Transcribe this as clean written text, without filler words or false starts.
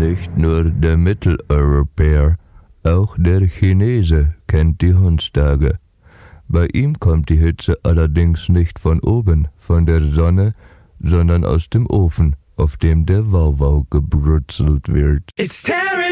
Nicht nur der Mitteleuropäer, auch der Chinese kennt die Hundstage. Bei ihm kommt die Hitze allerdings nicht von oben, von der Sonne, sondern aus dem Ofen, auf dem der Wauwau gebrutzelt wird. It's tearing